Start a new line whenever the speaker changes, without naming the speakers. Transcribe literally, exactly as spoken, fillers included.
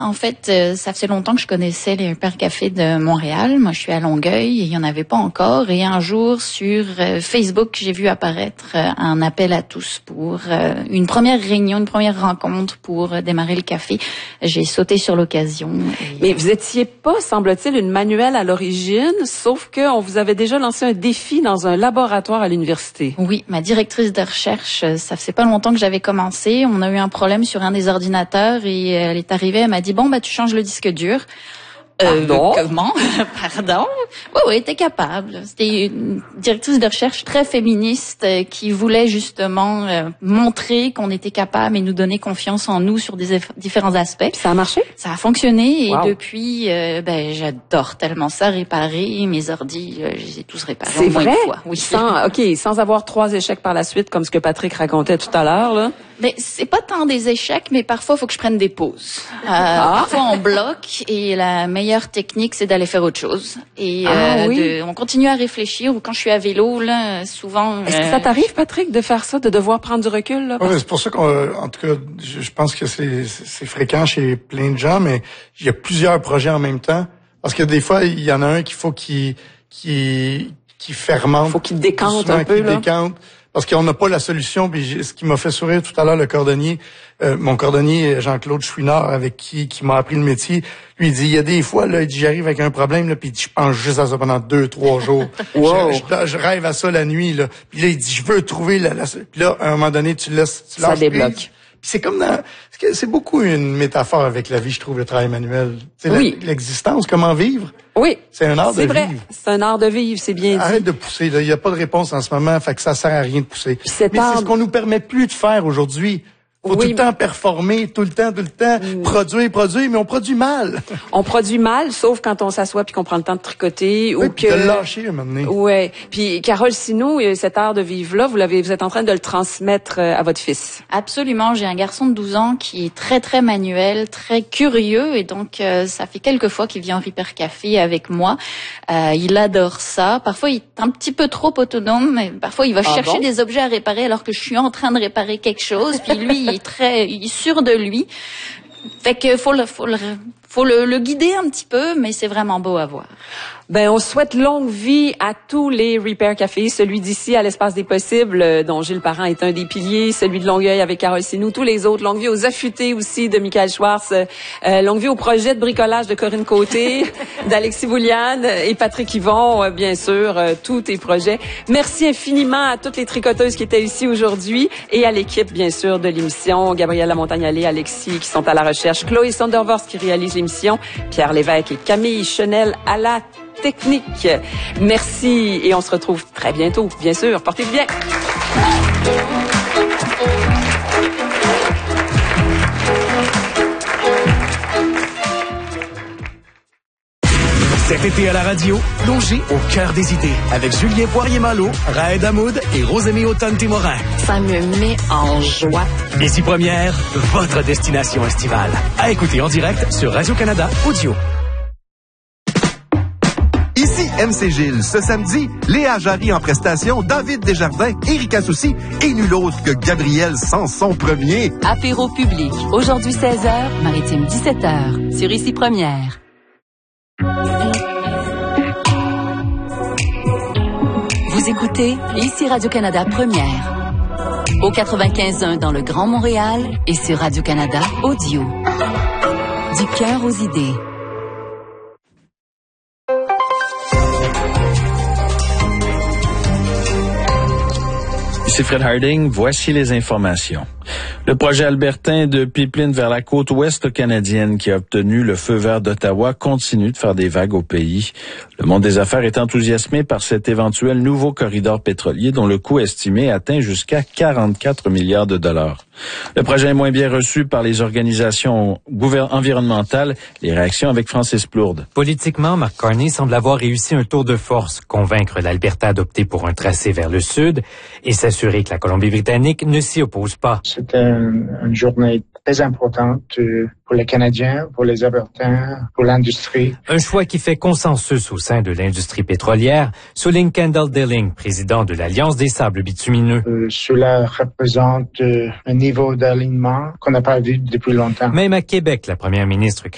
En fait, euh, ça faisait longtemps que je connaissais les Repair Café de Montréal. Moi, je suis à Longueuil et il n'y en avait pas encore. Et un jour, sur euh, Facebook, j'ai vu apparaître euh, un appel à tous pour euh, une première réunion, une première rencontre pour euh, démarrer le café. J'ai sauté sur l'occasion. Et...
Mais vous étiez pas, semble-t-il, une manuelle à l'origine, sauf que on vous avait déjà lancé un défi dans un laboratoire à l'université.
Oui, ma directrice de recherche, ça faisait pas longtemps que j'avais commencé. On a eu un problème sur un des ordinateurs et elle est arrivée, elle m'a dit bon, bah, tu changes le disque dur. Euh,
Pardon?
Comment? Pardon? Oui, oui, t'es capable. C'était une directrice de recherche très féministe euh, qui voulait justement euh, montrer qu'on était capable et nous donner confiance en nous sur des eff- différents aspects.
Puis ça a marché?
Ça a fonctionné et
Wow.
depuis, euh, ben, j'adore tellement ça, réparer. Mes ordis, euh, je les ai tous réparés.
C'est
au moins
vrai?
une fois. Oui.
Sans, OK, sans avoir trois échecs par la suite, comme ce que Patrick racontait tout à l'heure, là.
Mais c'est pas tant des échecs, mais parfois il faut que je prenne des pauses. Euh,
Ah.
Parfois on bloque et la meilleure technique c'est d'aller faire autre chose. Et
Ah,
euh,
oui.
de, on continue à réfléchir. Ou quand je suis à vélo, là, souvent.
Est-ce que
euh,
ça t'arrive, Patrick, de faire ça, de devoir prendre du recul, là?
Ouais, c'est pour ça qu'en tout cas, je, je pense que c'est, c'est c'est fréquent chez plein de gens, mais il y a plusieurs projets en même temps. Parce que des fois, il y en a un qu'il faut qui qui qui fermente.
Faut qu'il décante
doucement,
un peu,
qu'il
là.
décante. Parce qu'on n'a pas la solution. Puis j'ai- ce qui m'a fait sourire tout à l'heure, le cordonnier, euh, mon cordonnier Jean-Claude Chouinard, avec qui qui m'a appris le métier, lui il dit il y a des fois là, il dit j'arrive avec un problème là, puis il dit, je pense juste à ça pendant deux trois jours.
Wow.
je, je, je rêve à ça la nuit là. Puis là il dit je veux trouver la, la puis là à un moment donné tu laisses tu
Ça
lâches
débloque.
prise. Puis c'est comme dans c'est c'est beaucoup une métaphore avec la vie, je trouve, le travail manuel. Tu sais, la-
Oui.
l'existence, comment vivre.
Oui.
C'est un art
C'est
de
vrai.
vivre.
C'est un art de vivre, c'est bien dit.
Arrête de pousser, là. Il n'y a pas de réponse en ce moment, fait que ça sert à rien de pousser.
cet
Mais
art-
c'est ce qu'on nous permet plus de faire aujourd'hui. Faut
Oui,
tout le
mais-
temps performer, tout le temps, tout le temps, produire, produire, mais on produit mal.
On produit mal, sauf quand on s'assoit puis qu'on prend le temps de tricoter
Oui,
ou
puis
que...
de lâcher un moment donné.
Ouais. Puis Carole Sinou, euh, cet art de vivre-là, vous l'avez, vous êtes en train de le transmettre euh, à votre fils.
Absolument, j'ai un garçon de douze ans qui est très très manuel, très curieux et donc euh, ça fait quelques fois qu'il vient au Repair Café avec moi. Euh, il adore ça. Parfois il est un petit peu trop autonome, mais parfois il va
Ah
chercher
bon?
des objets à réparer alors que je suis en train de réparer quelque chose. Puis lui il est très, il est sûr de lui. Fait que faut le, faut le, faut le, le guider un petit peu, mais c'est vraiment beau à voir.
Ben, on souhaite longue vie à tous les Repair Café, celui d'ici à l'Espace des Possibles, euh, dont Gilles Parent est un des piliers, celui de Longueuil avec Carole Sinou, tous les autres. Longue vie aux affûtés aussi de Michael Schwartz, euh, longue vie au projet de bricolage de Corinne Côté, d'Alexis Bouliane et Patrick Yvon, euh, bien sûr, euh, tous tes projets. Merci infiniment à toutes les tricoteuses qui étaient ici aujourd'hui et à l'équipe, bien sûr, de l'émission, Gabrielle Lamontagne-Allé, Alexis qui sont à la recherche, Chloé Sondervorst qui réalise l'émission, Pierre Lévesque et Camille Chenel à la technique. Merci et on se retrouve très bientôt, bien sûr. Portez-vous bien.
Cet été à la radio, plongez au cœur des idées avec Julien Poirier-Malo, Raed Hamoud et Rosemée Automne-Témorin.
Ça me met en joie.
Ici Première, votre destination estivale. À écouter en direct sur Radio-Canada Audio.
Ici M C Gilles. Ce samedi, Léa Jarry en prestation, David Desjardins, Éric Soucy et nul autre que Gabriel Sanson premier.
Apéro public. Aujourd'hui seize heures, Maritime dix-sept heures. Sur Ici Première. Vous écoutez Ici Radio-Canada Première. Au quatre-vingt-quinze un dans le Grand Montréal et sur Radio-Canada Audio. Du cœur aux idées.
Ici Fred Harding, voici les informations. Le projet albertain de pipeline vers la côte ouest canadienne qui a obtenu le feu vert d'Ottawa continue de faire des vagues au pays. Le monde des affaires est enthousiasmé par cet éventuel nouveau corridor pétrolier dont le coût estimé atteint jusqu'à quarante-quatre milliards de dollars. Le projet est moins bien reçu par les organisations environnementales. Les réactions avec Francis Plourde.
Politiquement, Mark Carney semble avoir réussi un tour de force, convaincre l'Alberta d'opter pour un tracé vers le sud et s'assurer que la Colombie-Britannique ne s'y oppose pas.
C'était une, une journée très importante pour les Canadiens, pour les Albertains, pour l'industrie.
Un choix qui fait consensus au sein de l'industrie pétrolière, souligne Kendall Dilling, président de l'Alliance des sables bitumineux.
Euh, cela représente euh, un niveau d'alignement qu'on n'a pas vu depuis longtemps.
Même à Québec, la première ministre